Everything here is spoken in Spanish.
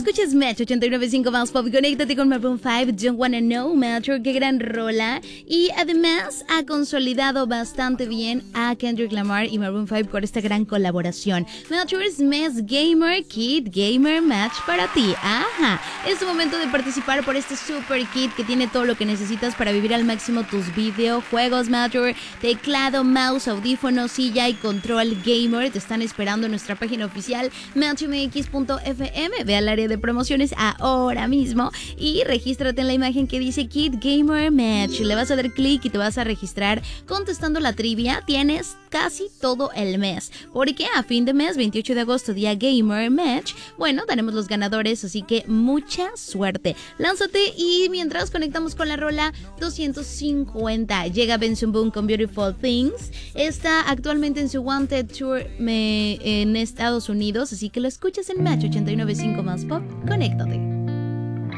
Escuchas Match 89.5 más pop. Conéctate con Maroon 5, Don't Wanna Know, Metro, qué gran rola. Y además ha consolidado bastante bien a Kendrick Lamar y Maroon 5 con esta gran colaboración. Metro es Mes Gamer Kit Gamer Match para ti. Ajá, es tu momento de participar por este super kit que tiene todo lo que necesitas para vivir al máximo tus videojuegos. Metro, teclado, mouse, audífonos, silla y control gamer te están esperando en nuestra página oficial matchmx.fm. Ve al área de promociones ahora mismo y regístrate en la imagen que dice Kid Gamer Match. Le vas a dar clic y te vas a registrar contestando la trivia. Tienes casi todo el mes, porque a fin de mes, 28 de agosto, día Gamer Match, bueno, daremos los ganadores, así que mucha suerte. Lánzate y mientras conectamos con la rola 250. Llega Benson Boone con Beautiful Things. Está actualmente en su Wanted Tour en Estados Unidos, así que lo escuchas en Match 89.5 más pop. Conéctate.